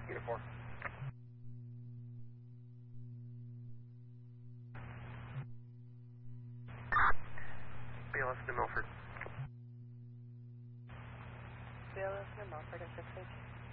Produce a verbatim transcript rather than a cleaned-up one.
Unit four. B L S to Milford. B L S to Milford, S S H.